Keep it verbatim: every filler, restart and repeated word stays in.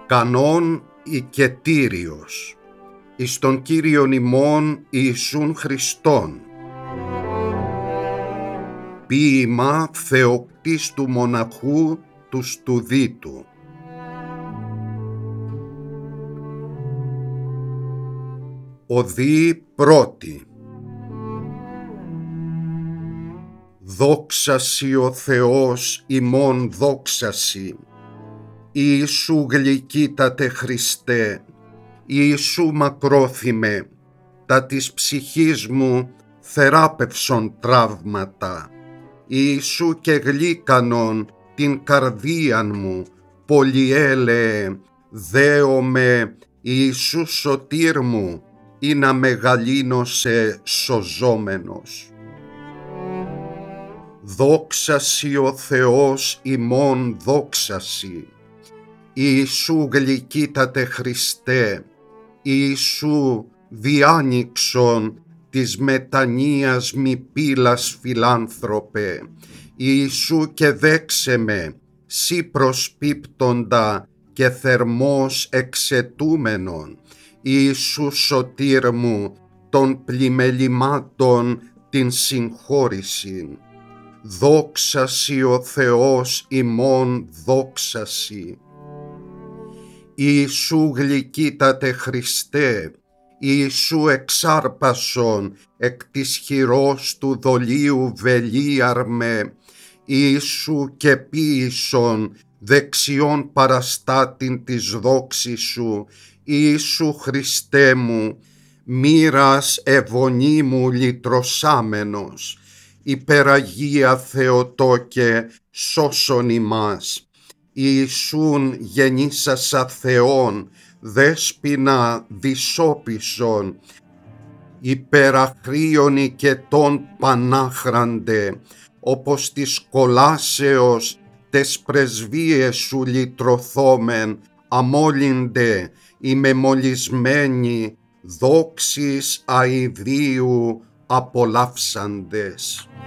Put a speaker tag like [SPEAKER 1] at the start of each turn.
[SPEAKER 1] κανόν οικετήριος, εις τον Κύριον ημών Ιησούν Χριστόν. Ποίημα Θεοκτίστου μοναχού του Στουδίτου. Οδή πρώτη. Δόξασι ο Θεός ημών δόξασι, Ιησού γλυκύτατε Χριστέ, Ιησού μακρόθυμε, τα της ψυχής μου θεράπευσον τραύματα, Ιησού και γλύκανον την καρδίαν μου, πολυέλεε, δέομαι, Ιησού σωτήρ μου, ή να μεγαλύνωσε σωζόμενος. Δόξασι ο Θεός ημών δόξασι, Ιησού γλυκύτατε Χριστέ, Ιησού διάνοιξον της μετανοίας μη πύλας φιλάνθρωπε, Ιησού και δέξε με, σύ προσπίπτοντα και θερμός εξαιτούμενον, Ιησού σωτήρ μου, των πλημελημάτων την συγχώρησιν. Δόξασι ο Θεός ημών δόξασι. Ιησού γλυκύτατε Χριστέ, Ιησού εξάρπασον εκ της χειρός του δολίου βελίαρμε, Ιησού και ποίησον δεξιόν παραστάτην της δόξης σου, Ιησού Χριστέ μου, μοίρας ευωνίμου λυτρωσάμενος, υπεραγία Θεοτόκε σώσον ημάς. Ιησούν γεννήσασα Θεόν, δέσποινα δυσόπισον, υπεραχρίων οικετών πανάχραντε, όπως της κολάσεως τες πρεσβείες σου λυτρωθόμεν, αμόλυντε, είμαι μολυσμένοι, δόξης αηδίου απολαύσαντες.